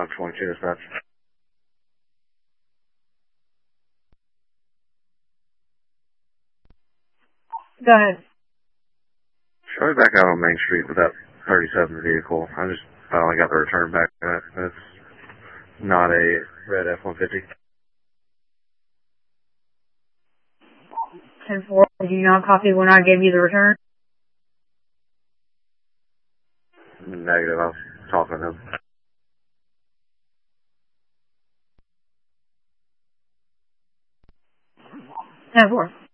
522 dispatch. Go ahead. Show me back out on Main Street with that 37 vehicle. I just finally got the return back. That's not a red F-150. 10-4, did you not copy when I gave you the return? Negative, I was talking to him. 10-4.